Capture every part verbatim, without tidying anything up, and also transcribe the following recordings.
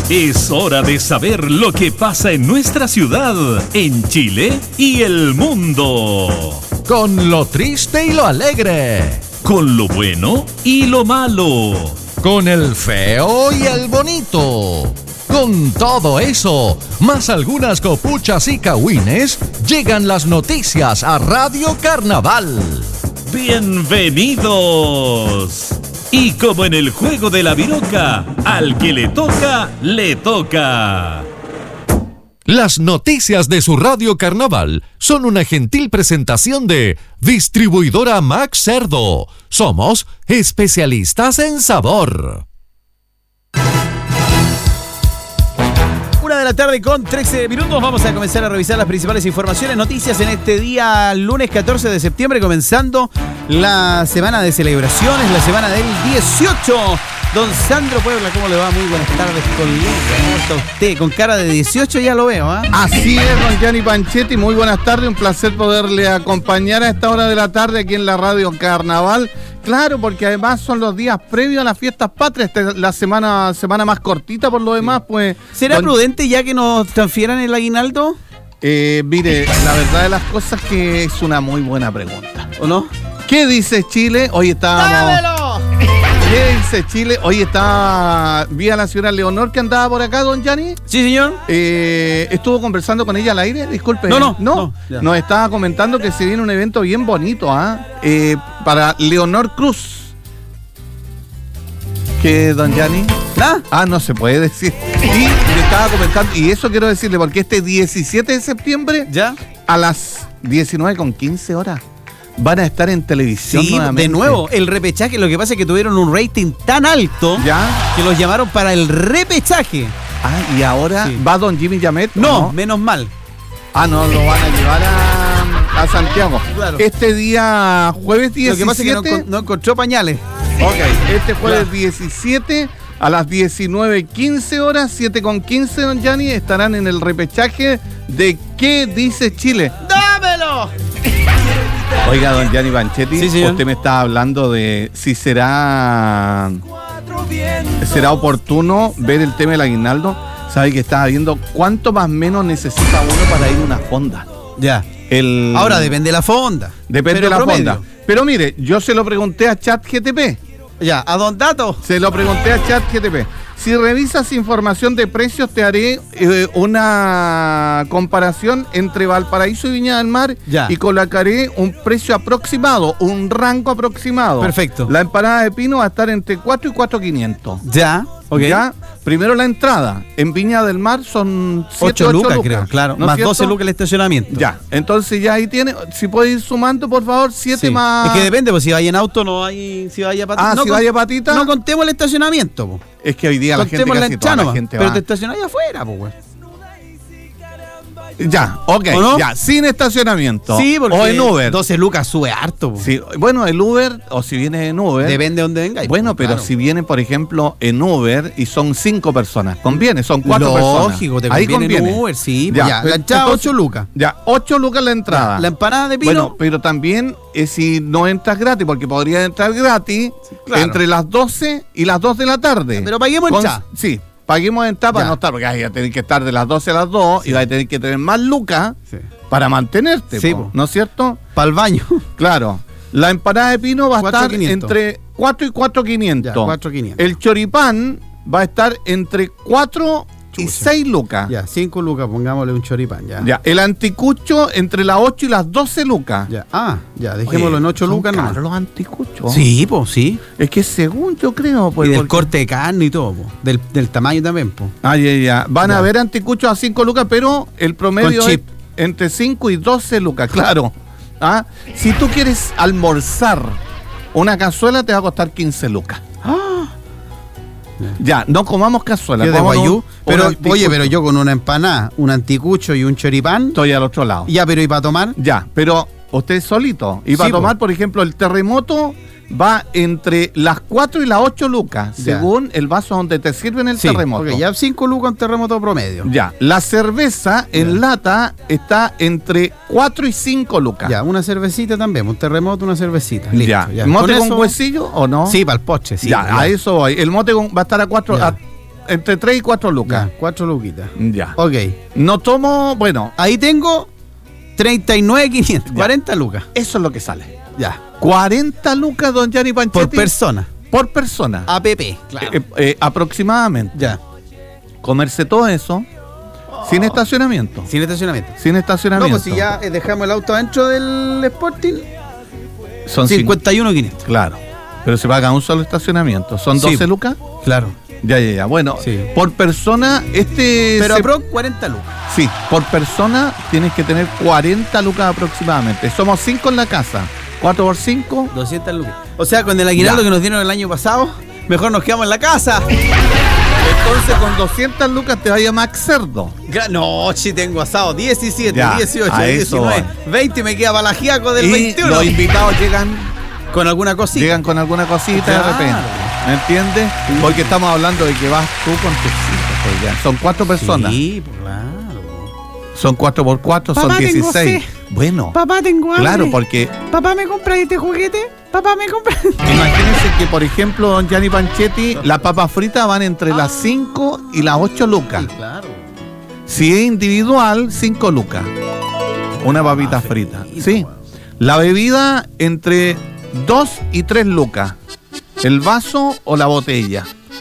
Es hora de saber lo que pasa en nuestra ciudad, en Chile y el mundo. Con lo triste y lo alegre. Con lo bueno y lo malo. Con el feo y el bonito. Con todo eso, más algunas copuchas y cagüines, llegan las noticias a Radio Carnaval. ¡Bienvenidos! Y como en el juego de la viroca, al que le toca, le toca. Las noticias de su Radio Carnaval son una gentil presentación de Distribuidora Max Cerdo. Somos especialistas en sabor. Una de la tarde con trece minutos. Vamos a comenzar a revisar las principales informaciones, noticias en este día lunes catorce de septiembre, comenzando la semana de celebraciones, la semana del dieciocho. Don Sandro Puebla, ¿cómo le va? Muy buenas tardes, colega. ¿Cómo está usted? Con cara de dieciocho ya lo veo, ¿ah? ¿eh? Así es, don Gianni Panchetti, muy buenas tardes, un placer poderle acompañar a esta hora de la tarde aquí en la Radio Carnaval. Claro, porque además son los días previos a las fiestas patrias, esta es la semana, semana más cortita por lo demás, pues... ¿Será don... prudente ya que nos transfieran el aguinaldo? Eh, mire, la verdad de las cosas que es una muy buena pregunta. ¿O no? ¿Qué dice Chile? Hoy estábamos... ¡Dámelo! ¿Qué dice Chile? Hoy está vía la señora Leonor que andaba por acá, don Gianni. Sí, señor. Eh, estuvo conversando con ella al aire, disculpe. No, no, no. no Nos estaba comentando que se viene un evento bien bonito, ¿ah? ¿eh? Eh, para Leonor Cruz. ¿Qué, don Gianni? ¿Ah? Ah, no se puede decir. Y le estaba comentando, y eso quiero decirle, porque este diecisiete de septiembre, ¿ya? A las diecinueve con quince horas. Van a estar en televisión sí, nuevamente. De nuevo, el repechaje. Lo que pasa es que tuvieron un rating tan alto, ¿ya?, que los llamaron para el repechaje. Ah, y ahora sí. ¿Va don Jimmy Yamet? No, no, menos mal. Ah, no, lo van a llevar a, a Santiago. Claro. Este día jueves diecisiete. Lo que pasa es que no, no encontró pañales. Ok, este jueves claro. diecisiete a las diecinueve quince horas, siete con quince, don Gianni, estarán en el repechaje de ¿Qué dice Chile? ¡Dámelo! Oiga, don Gianni Panchetti, sí, usted me está hablando de si será será oportuno ver el tema del aguinaldo. Sabe que estaba viendo cuánto más o menos necesita uno para ir a una fonda. Ya. El... Ahora depende de la fonda. Depende de la promedio. fonda. Pero mire, yo se lo pregunté a ChatGTP. Ya, ¿a Don Dato? Se lo pregunté a ChatGTP. Si revisas información de precios, te haré eh, una comparación entre Valparaíso y Viña del Mar, ya, y colocaré un precio aproximado, un rango aproximado. Perfecto. La empanada de pino va a estar entre cuatro y cuatro mil quinientos. Ya, ok. Ya, primero la entrada. En Viña del Mar son ocho lucas, creo, claro. ¿No más cierto? doce lucas el estacionamiento. Ya, entonces ya ahí tiene, si puede ir sumando, por favor, siete sí. más... Es que depende, pues si vaya en auto no hay... Si vaya patita. Ah, no si con... vaya patita... No contemos el estacionamiento, po. Es que hoy día contemos la gente casi toda la gente pero va. te estacionáis afuera, po, güey. Ya, ok, no? ya, sin estacionamiento. Sí, porque o en Uber. doce lucas sube harto. Po. Sí, bueno, el Uber, o si viene en Uber. Depende de dónde vengáis. Bueno, pero claro, si viene, por ejemplo, en Uber y son cinco personas, conviene, son cuatro Lógico, personas. Lógico, te conviene, ahí conviene en Uber, sí. Ya, ya, la entrada ocho lucas. Ya, ocho lucas la entrada. Ya, la empanada de pino. Bueno, pero también es si no entras gratis, porque podría entrar gratis sí, claro, entre las doce y las dos de la tarde. Pero paguemos en chat. Sí. Paguemos en tapa, no estar, porque ahí ya tenés que estar de las doce a las dos, sí, y vas a tener que tener más lucas sí, para mantenerte, sí, po, ¿no es cierto? Para el baño. Claro. La empanada de pino va a estar entre cuatro y cuatro mil quinientos. Ya, cuatro mil quinientos. El choripán va a estar entre cuatro y seis lucas. Ya, cinco lucas, pongámosle un choripán, ya. Ya, el anticucho entre las ocho y las doce lucas. Ya, ah, ya, dejémoslo. Oye, en ocho lucas, ¿no? Claro, los anticuchos. Sí, pues, sí. Es que según yo creo, pues. Y del porque... corte de carne y todo, po. Del, del tamaño también, pues. Ah, ya, ya. Van ya. a haber anticuchos a cinco lucas, pero el promedio con chip es entre cinco y doce lucas, claro. ¿Ah? Si tú quieres almorzar una cazuela, te va a costar quince lucas. Ah. Ya, no comamos cazuela. De guayú, pero oye, pero yo con una empanada, un anticucho y un choripán. Estoy al otro lado. Ya, pero ¿y para tomar? Ya, pero usted solito. Y para sí, tomar, por ejemplo, el terremoto va entre las cuatro y las ocho lucas, ya, según el vaso donde te sirven el sí, terremoto. Okay, ya cinco lucas en terremoto promedio. Ya, la cerveza en ya. lata está entre cuatro y cinco lucas. Ya, una cervecita también, un terremoto, una cervecita. Listo, ya. ya. ¿Mote con, con eso... huesillo o no? Sí, para el postre, sí. Ya, ya, a eso voy. El mote con... va a estar a cuatro, a entre tres y cuatro lucas. Ya, cuatro luquitas. Ya. Ok. No tomo, bueno, Ahí tengo treinta y nueve mil quinientos, cuarenta lucas. eso es lo que sale. Ya. cuarenta lucas, don Gianni Panchetti. Por persona. Por persona. A P P. Claro. Eh, eh, aproximadamente. Ya. Comerse todo eso sin estacionamiento. Sin estacionamiento. Sin No, estacionamiento. pues si ya eh, dejamos el auto adentro del Sporting, Son cincuenta y uno mil quinientos. Claro. Pero se paga un solo estacionamiento. ¿Son Sí. doce lucas? Claro. Ya, ya, ya. Bueno, Sí. por persona, este. Pero se- a pro cuarenta lucas. Sí, por persona tienes que tener cuarenta lucas aproximadamente. Somos cinco en la casa. cuatro por cinco. doscientas lucas. O sea, con el aguinaldo Ya. que nos dieron el año pasado, mejor nos quedamos en la casa. Entonces con doscientas lucas te vaya Max Cerdo. Gra- No, si tengo asado. diecisiete, Ya, dieciocho, a eso diecinueve, veinte y me queda para la giaco del Y veintiuno. los invitados llegan, Con alguna cosita. llegan con alguna cosita Claro. de repente. ¿Me entiendes? Porque estamos hablando de que vas tú con tus hijos. Pues ya. Son cuatro personas. Sí, pues claro. Son cuatro por cuatro, son Papá, tengo dieciséis. sed. Bueno, Papá, tengo hambre. claro, porque Papá, ¿me compras este juguete? Papá, ¿me compras? imagínense que, por ejemplo, don Gianni Panchetti, las papas fritas van entre las cinco y las ocho lucas. Sí, claro. Si es individual, cinco lucas. Una papita frita. Sí. La bebida entre dos y tres lucas. El vaso o la botella.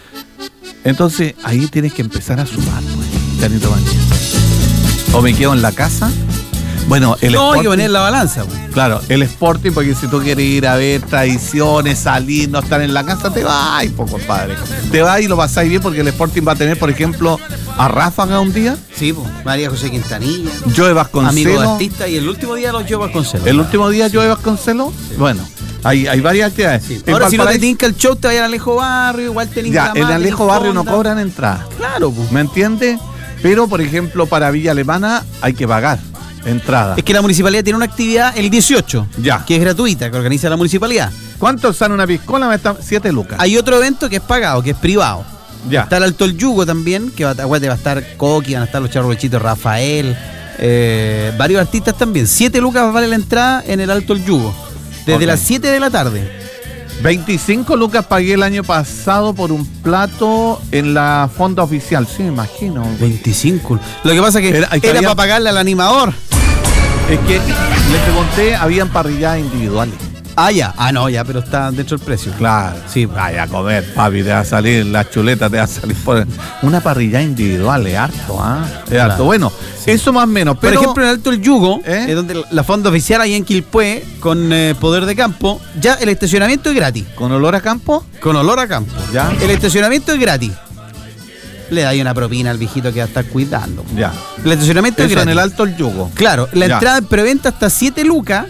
Entonces, ahí tienes que empezar a sumar, pues, Giannito Panchetti. O me quedo en la casa. Bueno, el No, hay que Sporting- poner la balanza. pues. Claro, el Sporting, porque si tú quieres ir a ver tradiciones, salir, no estar en la casa, te vas, pues, compadre. Te vas y lo pasáis bien porque el Sporting va a tener, por ejemplo, a Ráfaga un día, Sí, pues. María José Quintanilla, Joe amigo Vasconcelos. de artista, y el último día los Joe Vasconcelos. El último día Joe Vasconcelos. Bueno, hay, hay varias actividades. Sí. En Ahora, si no te Valparaíso- tinca el show, te vayas al Alejo Barrio, igual te Ya, en Alejo Barrio no cobran entrada. Claro, pues. ¿Me entiendes? Pero, por ejemplo, para Villa Alemana hay que pagar entrada. Es que la municipalidad tiene una actividad el dieciocho, Ya. que es gratuita, que organiza la municipalidad. ¿Cuánto sale una piscola? Me está- Siete lucas. Hay otro evento que es pagado, que es privado. Ya. Está el Alto el Yugo también, que va, a- aguante, va a estar Coqui, van a estar los charrochitos Rafael, eh, varios artistas también. Siete lucas vale la entrada en el Alto el Yugo, desde Ok. las siete de la tarde. veinticinco lucas pagué el año pasado por un plato en la fonda oficial. Sí, me imagino. veinticinco. Lo que pasa es que Era- era, que había- para pagarle al animador. Es que les pregunté, habían parrilladas individuales. Ah, ya. Ah, no, ya, pero está dentro del precio. Claro. Sí. Vaya a comer, papi, te va a salir, la chuleta te va a salir por una parrilla individual, es harto, ¿ah? Es Claro. harto. Bueno, eso más o menos. Por Pero, ejemplo, en el Alto el Yugo, ¿Eh? es donde la fonda oficial ahí en Quilpué, con eh, poder de campo, ya el estacionamiento es gratis. ¿con olor a campo? Con olor a campo. Ya. El estacionamiento es gratis. Le da ahí una propina al viejito que va a estar cuidando. Ya. El estacionamiento es Eso gratis. en el alto el yugo. Claro, la Ya. entrada en preventa hasta siete lucas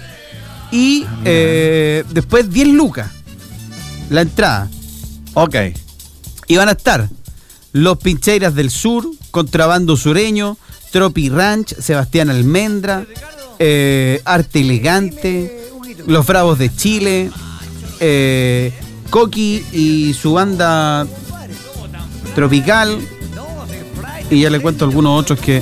y Ah, eh, después diez lucas. La entrada. Ok. Y van a estar los Pincheiras del Sur, Contrabando Sureño, Tropi Ranch, Sebastián Almendra, eh, Arte Elegante, Los Bravos de Chile, eh, Coqui y su banda Tropical. Y ya le cuento algunos otros que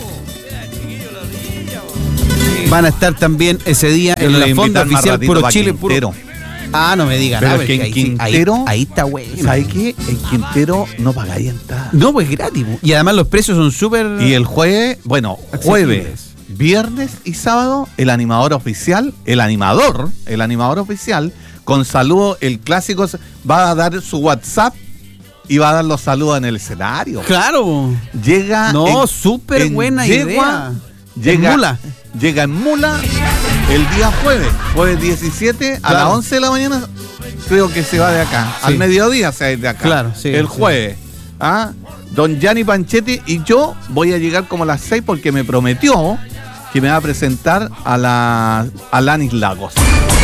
van a estar también ese día Yo en le la voy a fonda invitar más oficial ratito Puro pa' Chile. Quintero. Puro... Ah, no me digan Pero nada, es que porque en ahí, sí- ahí- Quintero- ahí está bueno. ¿Sabes qué? En Quintero no pagáis entrada. No, pues gratis. po. Y además los precios son súper... Y el jueves, bueno, jueves, Asequibles. viernes y sábado, el animador oficial, el animador, el animador oficial, con saludo, el clásico, va a dar su WhatsApp y va a dar los saludos en el escenario. Claro. Llega. No, en- súper en buena yegua, idea. Llega, En mula. Llega en mula el día jueves, jueves diecisiete a Claro. las once de la mañana. Creo que se va de acá. Sí. Al mediodía se va a ir de acá. Claro, sí, El sí. jueves. ¿Ah? Don Gianni Panchetti y yo voy a llegar como a las seis porque me prometió que me va a presentar a la a Lanis Lagos.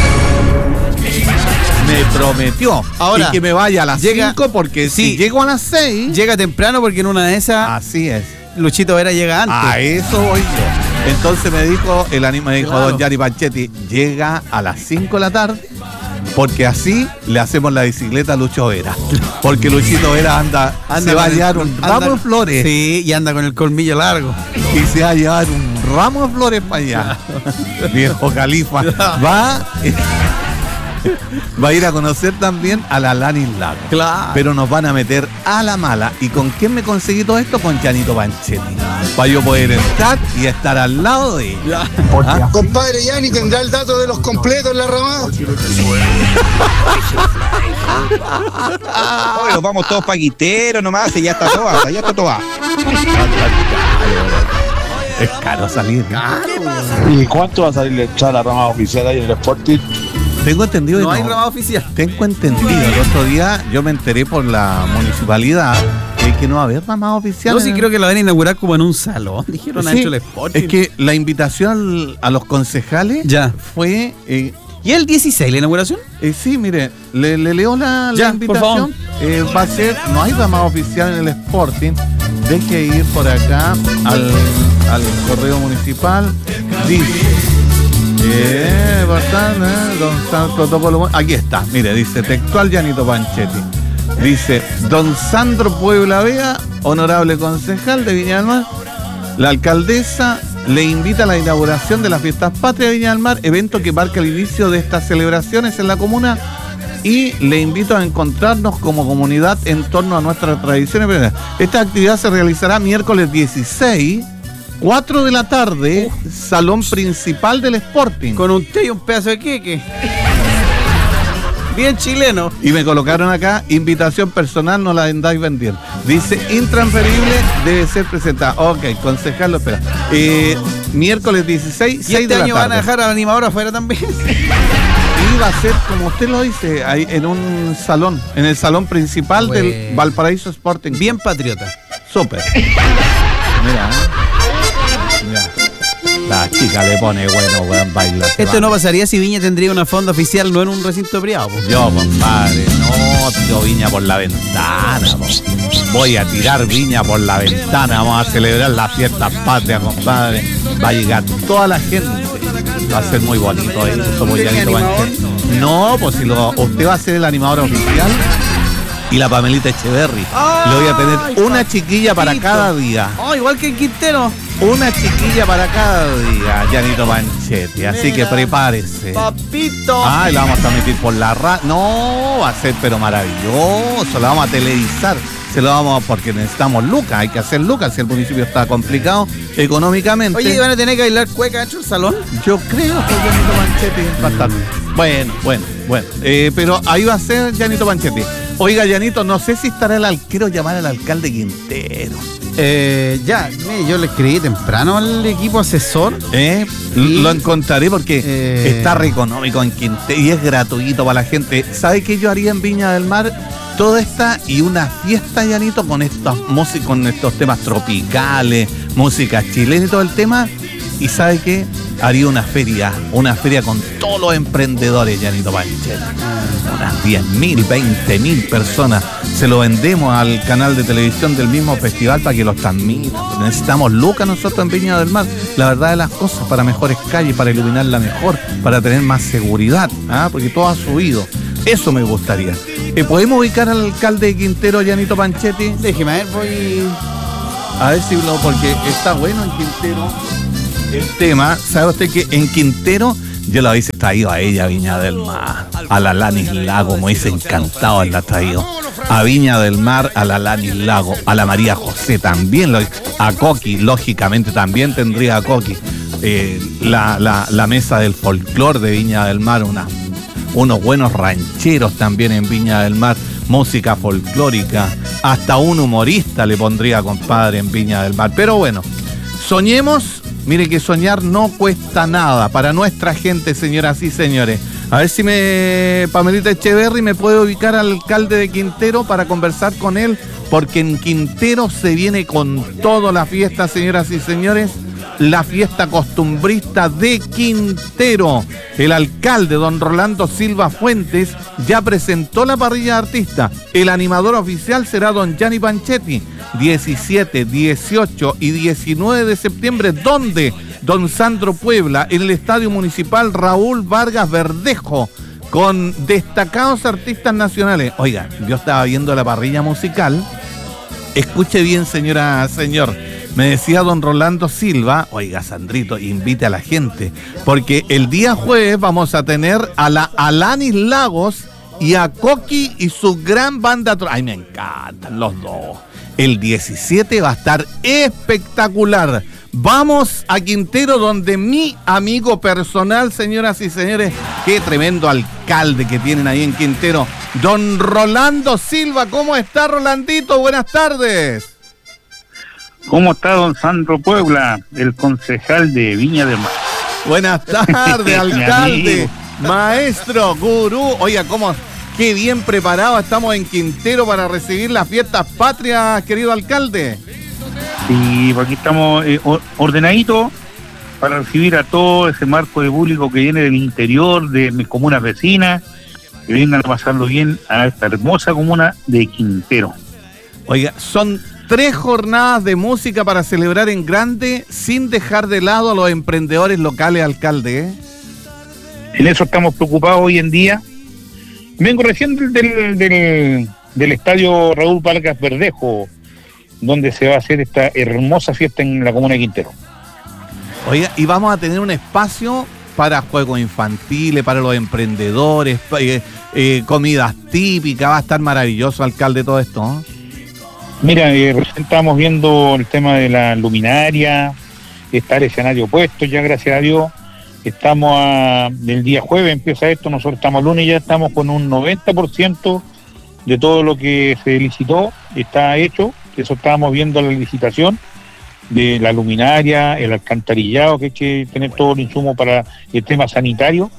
Me prometió. Ahora, y que me vaya a las llega- cinco porque sí. si llego a las seis, Llega temprano porque en una de esas así es. Luchito Vera llega antes. A eso voy yo. Entonces me dijo, el anime me dijo Claro. don Gianni Panchetti, llega a las cinco de la tarde, porque así le hacemos la bicicleta a Lucho Vera. Porque Luchito Vera anda, Anda se va a con el- llevar un anda- ramo de flores Sí, y anda con el colmillo largo. y se va a llevar un ramo de flores para allá. Viejo califa. Va. va a ir a conocer también a la Lanis Lago. Claro. Pero nos van a meter a la mala. ¿Y con quién me conseguí todo esto? Con Janito Panchetti. Para yo poder entrar y estar al lado de ella. ¿Ah? Compadre Yanni, ¿tendrá el dato de los completos en la ramada? Oye, nos vamos todos paquiteros nomás, y ya está toda, ya está toda. Es caro salir. ¿Y cuánto va a salir echar la rama oficial ahí en el Sporting? Tengo entendido. No que hay ramada oficial. Tengo entendido. El otro día yo me enteré por la municipalidad eh, que no va a haber ramada oficial. No, sí creo que la van a inaugurar como en un salón. Dijeron Sí, a hecho el Sporting. es que la invitación a los concejales Ya. fue... Eh, ¿Y el dieciséis la inauguración? eh, sí, mire, le, le leo la, la Ya, por invitación. Eh, va a ser... No hay ramada oficial en el Sporting. Deje ir por acá al, al correo municipal. Dice... Eh, bastante, eh, don San Protocolo. Aquí está, mire, dice textual Janito Panchetti. Dice, don Sandro Puebla Vega, honorable concejal de Viña del Mar, la alcaldesa le invita a la inauguración de las fiestas patrias de Viña del Mar, evento que marca el inicio de estas celebraciones en la comuna, y le invito a encontrarnos como comunidad en torno a nuestras tradiciones. Esta actividad se realizará miércoles dieciséis, cuatro de la tarde, uh. salón principal del Sporting. Con un té y un pedazo de queque. Bien chileno. Y me colocaron acá, invitación personal, no la andáis vendiendo. Dice, intransferible, debe ser presentada. Ok, concejal lo espera. Eh, miércoles dieciséis, ¿Y seis este de la año tarde. van a dejar al animador afuera también? Y va a ser, como usted lo dice, ahí en un salón, en el salón principal Bueno. del Valparaíso Sporting. Bien patriota. Súper. Mira, ¿eh? Mira. La chica le pone bueno, weón, baila. Esto no pasaría si Viña tendría una fonda oficial, no en un recinto privado. Po. Yo, compadre, no tiro Viña por la ventana. Po. Voy a tirar Viña por la ventana. Vamos a celebrar las fiestas patrias, compadre. Va a llegar toda la gente. Va a ser muy bonito eso. Somos Janito Panchetti. No, pues si lo, usted va a ser el animador oficial y la Pamelita Echeverry. Le voy a tener una chiquilla para papito. cada día. Oh, igual que en Quintero. Una chiquilla para cada día, Janito Panchetti. Así que prepárese. Papito. Ah, y la vamos a transmitir por la radio. No, va a ser pero maravilloso. La vamos a televisar. Se lo vamos a, porque necesitamos lucas. Hay que hacer lucas si el municipio está complicado económicamente. Oye, ¿y van a tener que bailar cueca dentro del salón? Yo creo que Janito Panchetti va a estar. Bueno, bueno, bueno. Eh, pero ahí va a ser Janito Panchetti. Oiga, Janito, no sé si estará el al... Quiero llamar al alcalde Quintero. Eh, ya, mire, yo le escribí temprano al equipo asesor. ¿Eh? Y, Lo encontraré porque eh, está re económico en Quintero y es gratuito para la gente. ¿Sabe qué yo haría en Viña del Mar? Toda esta y una fiesta, Janito, con estos músicos, con estos temas tropicales, música chilena y todo el tema. ¿Y sabe qué? Haría una feria, una feria con todos los emprendedores, Janito Panchetti. Unas diez mil, veinte mil personas. Se lo vendemos al canal de televisión del mismo festival para que los transmitan. Necesitamos lucas nosotros en Viña del Mar. La verdad de las cosas, para mejores calles, para iluminarla mejor, para tener más seguridad, ¿ah? Porque todo ha subido. Eso me gustaría. Eh, ¿Podemos ubicar al alcalde de Quintero, Janito Panchetti? Déjeme ver, voy. A ver si lo, porque está bueno en Quintero el tema. ¿Sabe usted que en Quintero yo la hubiese traído a ella, a Viña del Mar, a la Lanis Lago, me hubiese encantado haberla traído. A Viña del Mar, a la Lanis Lago, a la María José también, lo, a Coqui, lógicamente también tendría a Coqui. Eh, la, la, la mesa del folclor de Viña del Mar, una, unos buenos rancheros también en Viña del Mar, música folclórica, hasta un humorista le pondría, compadre, en Viña del Mar. Pero bueno, soñemos. Mire que soñar no cuesta nada para nuestra gente, señoras y señores. A ver si me Pamelita Echeverry me puede ubicar al alcalde de Quintero para conversar con él, porque en Quintero se viene con toda la fiesta, señoras y señores. La fiesta costumbrista de Quintero. El alcalde, don Rolando Silva Fuentes, ya presentó la parrilla de artistas. El animador oficial será don Gianni Panchetti. diecisiete, dieciocho y diecinueve de septiembre, ¿dónde? Don Sandro Puebla, en el Estadio Municipal Raúl Vargas Verdejo, con destacados artistas nacionales. Oiga, yo estaba viendo la parrilla musical. Escuche bien, señora, señor. Me decía don Rolando Silva, oiga Sandrito, invite a la gente, porque el día jueves vamos a tener a la Alanis Lagos y a Coqui y su gran banda. Ay, me encantan los dos. El diecisiete va a estar espectacular. Vamos a Quintero, donde mi amigo personal, señoras y señores, qué tremendo alcalde que tienen ahí en Quintero, don Rolando Silva. ¿Cómo está, Rolandito? Buenas tardes. ¿Cómo está don Sandro Puebla, el concejal de Viña del Mar? Buenas tardes, alcalde, maestro, gurú. Oiga, ¿cómo? Qué bien preparado estamos en Quintero para recibir las fiestas patrias, querido alcalde. Sí, aquí estamos eh, ordenaditos para recibir a todo ese marco de público que viene del interior, de mis comunas vecinas, que vengan a pasarlo bien a esta hermosa comuna de Quintero. Oiga, son tres jornadas de música para celebrar en grande, sin dejar de lado a los emprendedores locales, alcalde, ¿eh? En eso estamos preocupados hoy en día. Vengo recién del, del, del, del estadio Raúl Vargas Verdejo, donde se va a hacer esta hermosa fiesta en la comuna de Quintero. Oiga, y vamos a tener un espacio para juegos infantiles, para los emprendedores, eh, eh, comidas típicas. Va a estar maravilloso, alcalde, todo esto, ¿no? Mira, eh, recién estábamos viendo el tema de la luminaria, está el escenario puesto ya, gracias a Dios. Estamos a, del día jueves empieza esto, nosotros estamos lunes, ya estamos con un noventa por ciento de todo lo que se licitó, está hecho. Eso estábamos viendo la licitación de la luminaria, el alcantarillado, que hay que tener todo el insumo para el tema sanitario,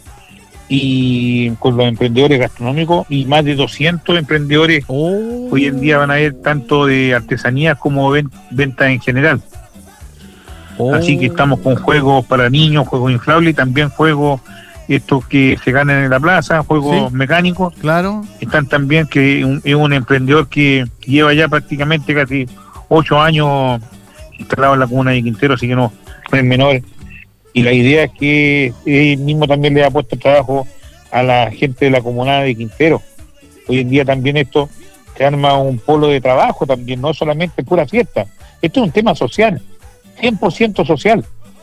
y con los emprendedores gastronómicos, y más de doscientos emprendedores oh. hoy en día van a ver tanto de artesanías como ven, ventas en general. Oh. Así que estamos con juegos para niños, juegos inflables y también juegos estos que se ganan en la plaza, juegos ¿sí? mecánicos. Claro. Están también que un, es un emprendedor que lleva ya prácticamente casi ocho años instalado en la comuna de Quintero, así que no, no es menor. Y la idea es que él mismo también le ha puesto trabajo a la gente de la comuna de Quintero. Hoy en día también esto se arma un polo de trabajo también, no solamente pura fiesta. Esto es un tema social, cien por ciento social.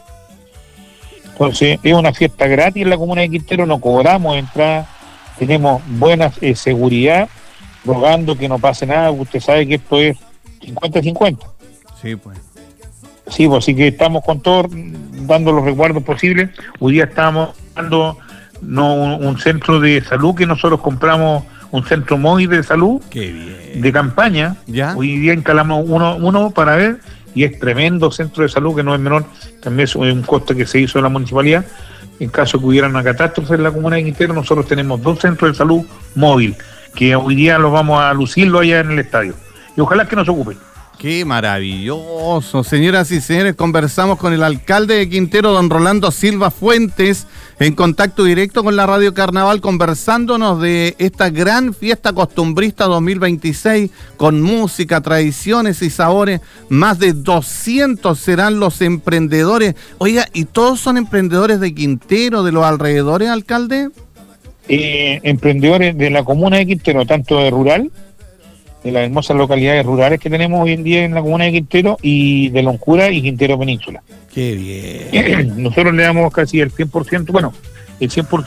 Entonces, es una fiesta gratis en la comuna de Quintero, no cobramos entrada, tenemos buena eh, seguridad, rogando que no pase nada, usted sabe que esto es cincuenta cincuenta. Sí, pues. Sí, pues, así que estamos con todo, dando los resguardos posibles. Hoy día estamos dando no, un, un centro de salud que nosotros compramos, un centro móvil de salud. Qué bien. De campaña. ¿Ya? Hoy día instalamos uno, uno para ver, y es tremendo centro de salud que no es menor, también es un costo que se hizo en la municipalidad. En caso que hubiera una catástrofe en la comuna de Quintero, nosotros tenemos dos centros de salud móvil, que hoy día los vamos a lucirlo allá en el estadio. Y ojalá que nos ocupen. ¡Qué maravilloso! Señoras y señores, conversamos con el alcalde de Quintero, don Rolando Silva Fuentes, en contacto directo con la Radio Carnaval, conversándonos de esta gran fiesta costumbrista dos mil veintiséis, con música, tradiciones y sabores. Más de doscientos serán los emprendedores. Oiga, ¿y todos son emprendedores de Quintero, de los alrededores, alcalde? Eh, emprendedores de la comuna de Quintero, tanto de rural, de las hermosas localidades rurales que tenemos hoy en día en la comuna de Quintero, y de Loncura y Quintero Península. ¡Qué bien! Nosotros le damos casi el cien por ciento, bueno, el cien por ciento